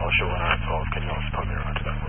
not sure when I asked, can you also talk me around to that?